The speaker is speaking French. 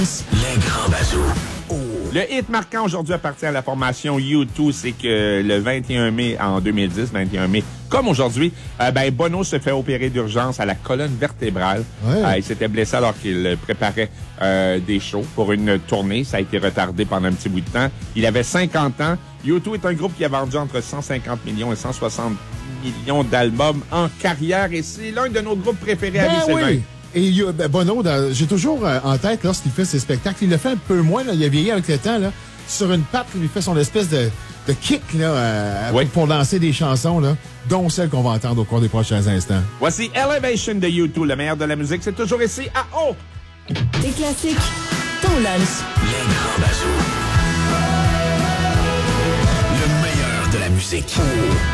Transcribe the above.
Les grands bazous. Le hit marquant aujourd'hui appartient à la formation U2, c'est que le 21 mai en 2010, 21 mai, comme aujourd'hui, Bono se fait opérer d'urgence à la colonne vertébrale. Ouais. Il s'était blessé alors qu'il préparait des shows pour une tournée. Ça a été retardé pendant un petit bout de temps. Il avait 50 ans. U2 est un groupe qui a vendu entre 150 millions et 160 millions d'albums en carrière et c'est l'un de nos groupes préférés à lui, Sylvain. Oui. Et Bono, j'ai toujours en tête, lorsqu'il fait ses spectacles, il le fait un peu moins, là, il a vieilli avec le temps, là, sur une patte, il fait son espèce de kick là, pour lancer des chansons, là, dont celle qu'on va entendre au cours des prochains instants. Voici Elevation de U2, le meilleur de la musique, c'est toujours ici à O. Les classiques, ton lunch. Les grands bazous. Le meilleur de la musique.